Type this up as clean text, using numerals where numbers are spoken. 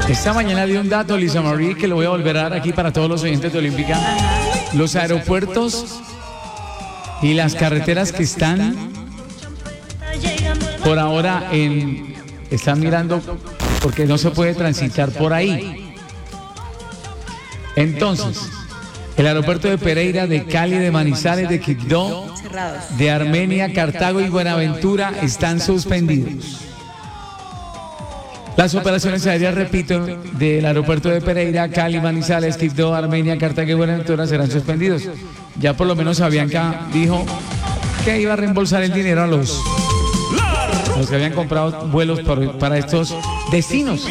Esta mañana dio un dato, Lisa Marie, que lo voy a volver a dar aquí para todos los oyentes de Olímpica. Los aeropuertos y las carreteras que están por ahora están mirando porque no se puede transitar por ahí. Entonces, el aeropuerto de Pereira, de Cali, de Manizales, de Quibdó, de Armenia, Cartago y Buenaventura están suspendidos. Las operaciones aéreas, repito, del aeropuerto de Pereira, Cali, Manizales, Quibdó, Armenia, Cartago y Buenaventura serán suspendidos. Ya por lo menos Avianca dijo que iba a reembolsar el dinero a los que habían comprado vuelos para estos destinos.